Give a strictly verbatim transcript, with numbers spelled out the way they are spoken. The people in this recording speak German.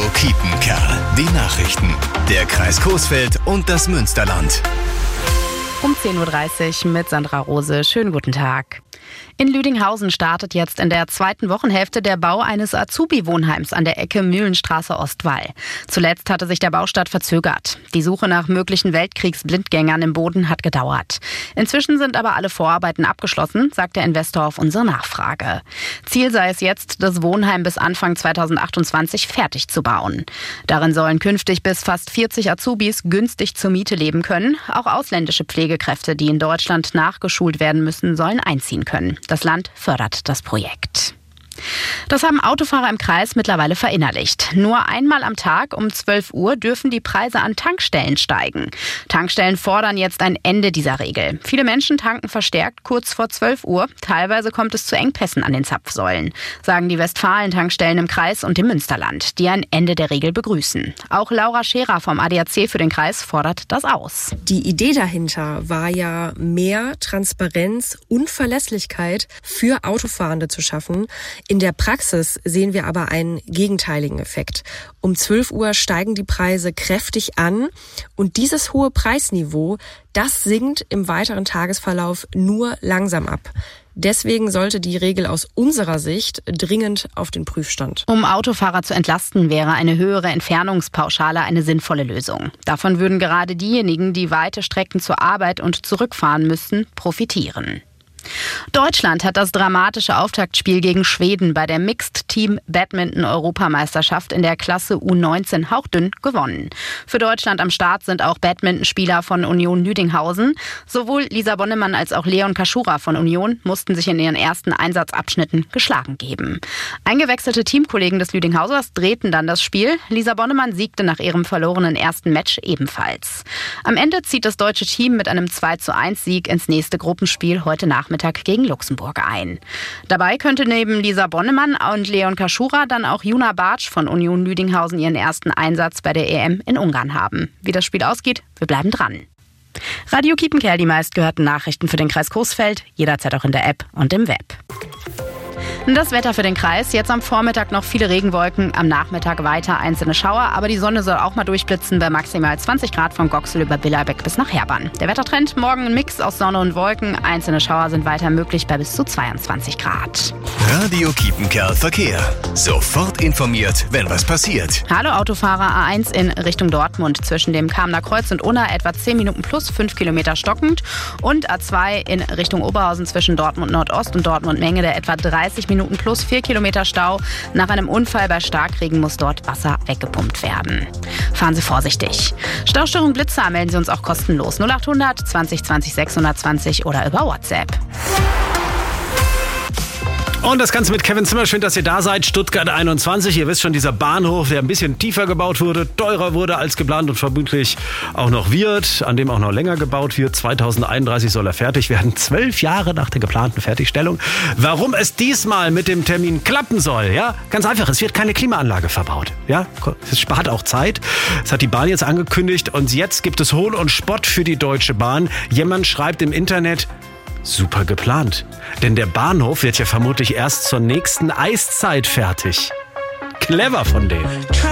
Kiepenkerl. Die Nachrichten. Der Kreis Coesfeld und das Münsterland. Um zehn Uhr dreißig mit Sandra Rose. Schönen guten Tag. In Lüdinghausen startet jetzt in der zweiten Wochenhälfte der Bau eines Azubi-Wohnheims an der Ecke Mühlenstraße-Ostwall. Zuletzt hatte sich der Baustart verzögert. Die Suche nach möglichen Weltkriegsblindgängern im Boden hat gedauert. Inzwischen sind aber alle Vorarbeiten abgeschlossen, sagt der Investor auf unsere Nachfrage. Ziel sei es jetzt, das Wohnheim bis Anfang zweitausendachtundzwanzig fertig zu bauen. Darin sollen künftig bis fast vierzig Azubis günstig zur Miete leben können. Auch ausländische Pflegekräfte, die in Deutschland nachgeschult werden müssen, sollen einziehen können. Das Land fördert das Projekt. Das haben Autofahrer im Kreis mittlerweile verinnerlicht. Nur einmal am Tag um zwölf Uhr dürfen die Preise an Tankstellen steigen. Tankstellen fordern jetzt ein Ende dieser Regel. Viele Menschen tanken verstärkt kurz vor zwölf Uhr. Teilweise kommt es zu Engpässen an den Zapfsäulen, sagen die Westfalen-Tankstellen im Kreis und im Münsterland, die ein Ende der Regel begrüßen. Auch Laura Scherer vom A D A C für den Kreis fordert das aus. Die Idee dahinter war ja, mehr Transparenz und Verlässlichkeit für Autofahrende zu schaffen. In der Praxis sehen wir aber einen gegenteiligen Effekt. Um zwölf Uhr steigen die Preise kräftig an und dieses hohe Preisniveau, das sinkt im weiteren Tagesverlauf nur langsam ab. Deswegen sollte die Regel aus unserer Sicht dringend auf den Prüfstand. Um Autofahrer zu entlasten, wäre eine höhere Entfernungspauschale eine sinnvolle Lösung. Davon würden gerade diejenigen, die weite Strecken zur Arbeit und zurückfahren müssten, profitieren. Deutschland hat das dramatische Auftaktspiel gegen Schweden bei der Mixed-Team-Badminton-Europameisterschaft in der Klasse U neunzehn hauchdünn gewonnen. Für Deutschland am Start sind auch Badmintonspieler von Union Lüdinghausen. Sowohl Lisa Bonnemann als auch Leon Kaschura von Union mussten sich in ihren ersten Einsatzabschnitten geschlagen geben. Eingewechselte Teamkollegen des Lüdinghausers drehten dann das Spiel. Lisa Bonnemann siegte nach ihrem verlorenen ersten Match ebenfalls. Am Ende zieht das deutsche Team mit einem zwei zu eins Sieg ins nächste Gruppenspiel heute Nachmittag gegen Luxemburg ein. Dabei könnte neben Lisa Bonnemann und Leon Kaschura dann auch Juna Bartsch von Union Lüdinghausen ihren ersten Einsatz bei der E M in Ungarn haben. Wie das Spiel ausgeht, wir bleiben dran. Radio Kiepenkerl, die meistgehörten Nachrichten für den Kreis Coesfeld, jederzeit auch in der App und im Web. Das Wetter für den Kreis. Jetzt am Vormittag noch viele Regenwolken, am Nachmittag weiter einzelne Schauer, aber die Sonne soll auch mal durchblitzen bei maximal zwanzig Grad von Goxel über Billerbeck bis nach Herbann. Der Wettertrend, morgen ein Mix aus Sonne und Wolken. Einzelne Schauer sind weiter möglich bei bis zu zweiundzwanzig Grad. Radio Kiepenkerl Verkehr. Sofort informiert, wenn was passiert. Hallo Autofahrer, A eins in Richtung Dortmund. Zwischen dem Kamener Kreuz und Unna etwa zehn Minuten plus fünf Kilometer stockend. Und A zwei in Richtung Oberhausen zwischen Dortmund Nordost und Dortmund Mengede etwa dreißig Minuten plus vier Kilometer Stau. Nach einem Unfall bei Starkregen muss dort Wasser weggepumpt werden. Fahren Sie vorsichtig. Staustörung Blitzer melden Sie uns auch kostenlos. null achthundert zwanzig zwanzig sechshundertzwanzig oder über WhatsApp. Und das Ganze mit Kevin Zimmer. Schön, dass ihr da seid. Stuttgart einundzwanzig. Ihr wisst schon, dieser Bahnhof, der ein bisschen tiefer gebaut wurde, teurer wurde als geplant und vermutlich auch noch wird, an dem auch noch länger gebaut wird. zweitausendeinunddreißig soll er fertig werden. Zwölf Jahre nach der geplanten Fertigstellung. Warum es diesmal mit dem Termin klappen soll, ja? Ganz einfach. Es wird keine Klimaanlage verbaut. Ja? Es spart auch Zeit. Das hat die Bahn jetzt angekündigt. Und jetzt gibt es Hohn und Spott für die Deutsche Bahn. Jemand schreibt im Internet: super geplant. Denn der Bahnhof wird ja vermutlich erst zur nächsten Eiszeit fertig. Clever von denen.